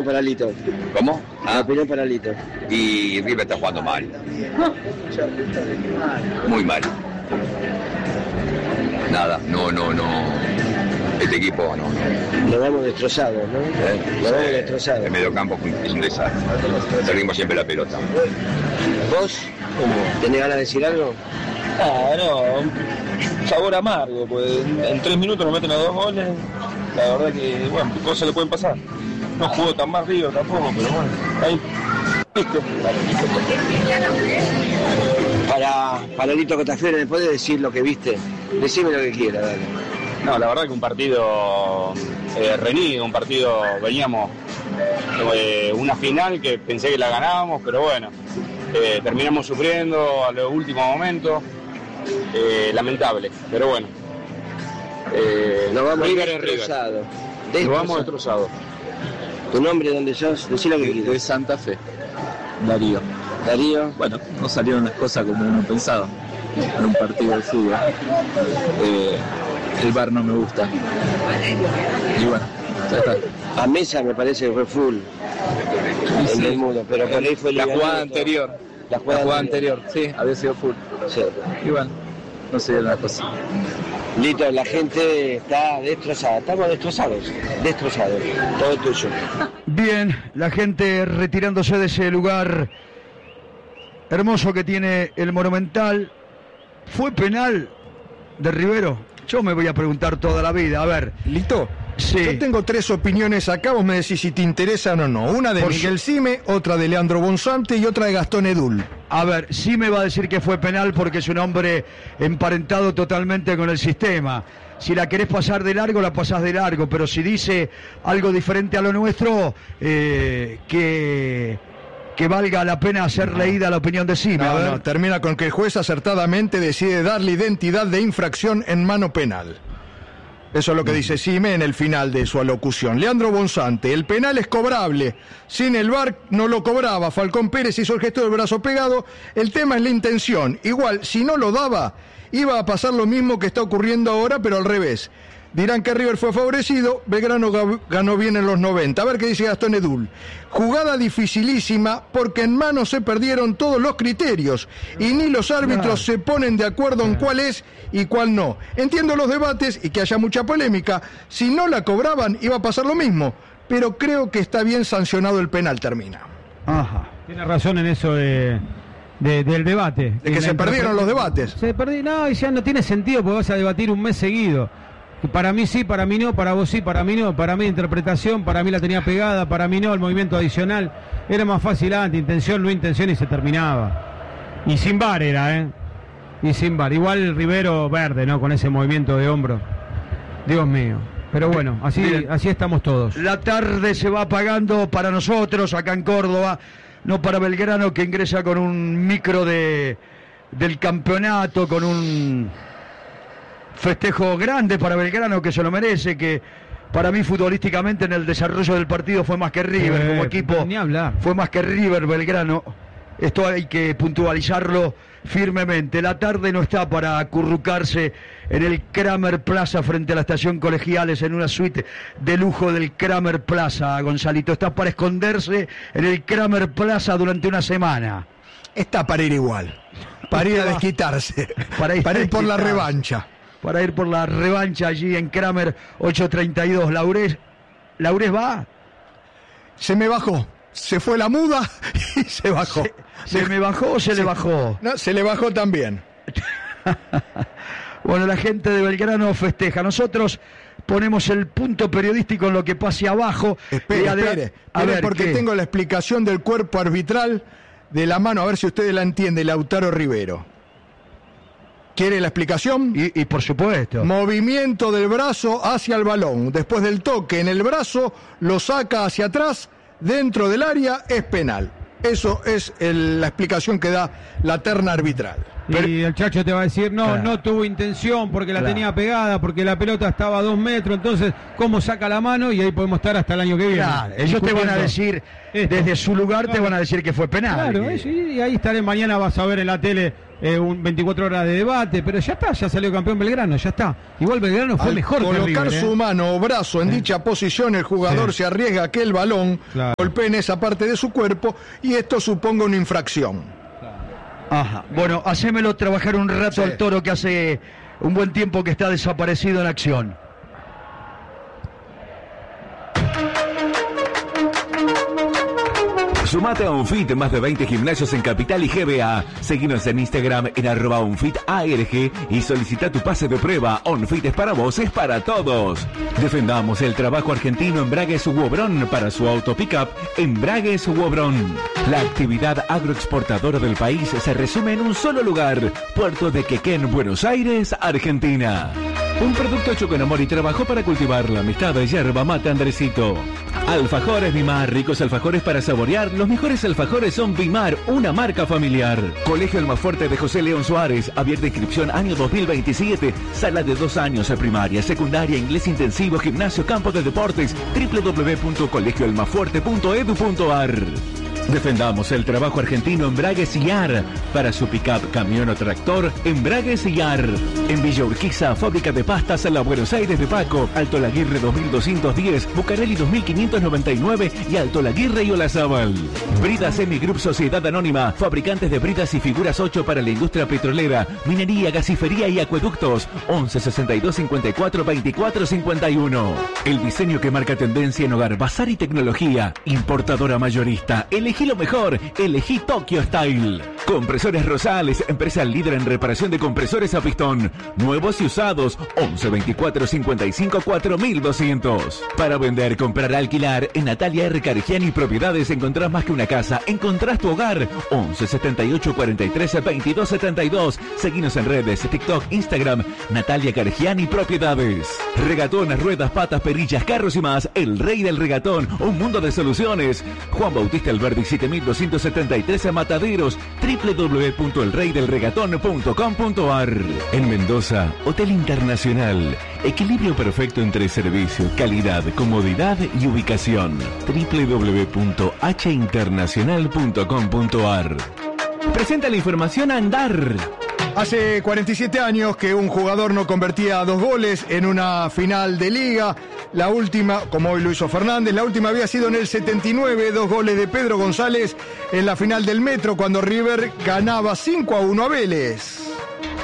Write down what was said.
para Lito. ¿Cómo? La opinión para Lito. Y River está jugando mal. Muy mal. Nada, no. Este equipo no. Lo vamos destrozados, ¿no? Lo vamos destrozados. El mediocampo es un desastre. Perdimos siempre la pelota. ¿Vos? ¿Tenés ganas de decir algo? No, sabor amargo, pues en 3 minutos nos meten a 2 goles. La verdad que, bueno, cosas le pueden pasar. No jugó tan mal River tampoco, pero bueno, ahí. Para Lito Cotafiore, ¿me podés decir lo que viste? Decime lo que quieras, dale. No, la verdad que un partido reñido, un partido, veníamos una final que pensé que la ganábamos, pero bueno, terminamos sufriendo a los últimos momentos, lamentable, pero bueno. Nos vamos River es River. destrozados. Nos vamos destrozados. ¿Tu nombre, dónde sos? Decí lo que quieras. De Santa Fe, Darío. Darío. Bueno, no salieron las cosas como uno pensaba en un partido de fútbol. El VAR no me gusta. Y bueno, ya está. A Mesa me parece que fue full. En el mundo, pero por ahí fue la jugada ligamento. anterior. La jugada anterior, sí, había sido full. Sí. Y bueno, no se dieron las cosas. Lito, la gente está destrozada. Estamos destrozados. Todo tuyo. Bien, la gente retirándose de ese lugar hermoso que tiene el Monumental. ¿Fue penal de Rivero? Yo me voy a preguntar toda la vida. A ver. Lito, sí. Yo tengo 3 opiniones acá, vos me decís si te interesan o no. Una de Miguel Sime, otra de Leandro Bonzante y otra de Gastón Edul. A ver, sí me va a decir que fue penal porque es un hombre emparentado totalmente con el sistema. Si la querés pasar de largo, la pasás de largo, pero si dice algo diferente a lo nuestro, que valga la pena ser leída la opinión de Sime. No, termina con que el juez acertadamente decide darle identidad de infracción en mano penal. Eso es lo que dice Sime en el final de su alocución. Leandro Bonzante, el penal es cobrable. Sin el VAR no lo cobraba. Falcón Pérez hizo el gesto del brazo pegado. El tema es la intención. Igual, si no lo daba, iba a pasar lo mismo que está ocurriendo ahora, pero al revés. Dirán que River fue favorecido, Belgrano ganó bien en los 90. A ver qué dice Gastón Edul. Jugada dificilísima porque en mano se perdieron todos los criterios y ni los árbitros se ponen de acuerdo en cuál es y cuál no. Entiendo los debates y que haya mucha polémica. Si no la cobraban iba a pasar lo mismo, pero creo que está bien sancionado el penal, termina. Ajá. Tiene razón en eso del debate. De que se perdieron los debates. No, y ya no tiene sentido porque vas a debatir un mes seguido. Para mí sí, para mí no, para vos sí, para mí no, para mí interpretación, para mí la tenía pegada, para mí no, el movimiento adicional. Era más fácil antes, intención, no intención y se terminaba. Y sin VAR era, Y sin VAR. Igual Rivero verde, ¿no? Con ese movimiento de hombro. Dios mío. Pero bueno, así estamos todos. La tarde se va apagando para nosotros acá en Córdoba, no para Belgrano que ingresa con un micro del campeonato, con un festejo grande para Belgrano que se lo merece, que para mí futbolísticamente en el desarrollo del partido fue más que River, como equipo ni hablar. Fue más que River Belgrano. Esto hay que puntualizarlo firmemente. La tarde no está para acurrucarse en el Kramer Plaza frente a la estación Colegiales en una suite de lujo del Kramer Plaza, Gonzalito. Está para esconderse en el Kramer Plaza durante una semana. Está para ir igual, para ir a desquitarse, para ir por la revancha. Para ir por la revancha allí en Kramer 832. ¿Laurés va? Se me bajó. Se fue la muda y se bajó. ¿Se me bajó o se le bajó? No, se le bajó también. Bueno, la gente de Belgrano festeja. Nosotros ponemos el punto periodístico en lo que pase abajo. Espere, porque ¿qué? Tengo la explicación del cuerpo arbitral de la mano, a ver si ustedes la entienden, Lautaro Rivero. ¿Quiere la explicación? Y por supuesto. Movimiento del brazo hacia el balón. Después del toque en el brazo, lo saca hacia atrás, dentro del área, es penal. Eso es la explicación que da la terna arbitral. Y el Chacho te va a decir, no tuvo intención porque la tenía pegada, porque la pelota estaba a 2 metros, entonces, ¿cómo saca la mano? Y ahí podemos estar hasta el año que viene. Claro, ellos te van a decir, desde su lugar te van a decir que fue penal. Claro, y ahí estaré, mañana vas a ver en la tele un 24 horas de debate, pero ya está, ya salió campeón Belgrano, ya está. Igual Belgrano fue mejor que colocar River, su mano o brazo en dicha posición, el jugador se arriesga a que el balón golpee en esa parte de su cuerpo y esto suponga una infracción. Ajá. Bueno, hacémelo trabajar un rato al Toro, que hace un buen tiempo que está desaparecido en acción. Sumate a UNFIT, más de 20 gimnasios en Capital y GBA. Seguinos en Instagram en @UNFITARG y solicita tu pase de prueba. UNFIT es para vos, es para todos. Defendamos el trabajo argentino. Embragues Huobrón, para su auto pickup. Embragues Huobrón. La actividad agroexportadora del país se resume en un solo lugar: Puerto de Quequén, Buenos Aires, Argentina. Un producto hecho con amor y trabajo para cultivar la amistad de yerba mate Andresito. Alfajores Vimar, ricos alfajores para saborear. Los mejores alfajores son Vimar, una marca familiar. Colegio Almafuerte de José León Suárez, abierta inscripción año 2027. Sala de 2 años, primaria, secundaria, inglés intensivo, gimnasio, campo de deportes. www.colegioalmafuerte.edu.ar. Defendamos el trabajo argentino. Embragues IAR, para su pickup, camión o tractor. Embragues IAR. En Villa Urquiza, fábrica de pastas La Buenos Aires de Paco, Alto Laguirre 2210, Bucareli 2599 y Alto Laguirre y Olazábal. Brida Semigroup Sociedad Anónima, fabricantes de bridas y figuras 8 para la industria petrolera, minería, gasifería y acueductos. 11 62 54 24 51. El diseño que marca tendencia en hogar, bazar y tecnología. Importadora mayorista. Elegí lo mejor, elegí Tokyo Style. Compresores Rosales, empresa líder en reparación de compresores a pistón, nuevos y usados. 11 24 55 4200. Para vender, comprar, alquilar, en Natalia R. Caregiani Propiedades encontrás más que una casa, encontrás tu hogar. 11 78 43 22 72. Seguinos en redes, TikTok, Instagram, Natalia Caregiani Propiedades. Regatones, ruedas, patas, perillas, carros y más. El rey del regatón, un mundo de soluciones. Juan Bautista Alberdi 7273 Mataderos. www.elreydelregatón.com.ar. En Mendoza, Hotel Internacional. Equilibrio perfecto entre servicio, calidad, comodidad y ubicación. www.hinternacional.com.ar. Presenta la información a Andar. Hace 47 años que un jugador no convertía 2 goles en una final de liga. La última, como hoy lo hizo Fernández, la última había sido en el 79, 2 goles de Pedro González en la final del Metro, cuando River ganaba 5-1 a Vélez.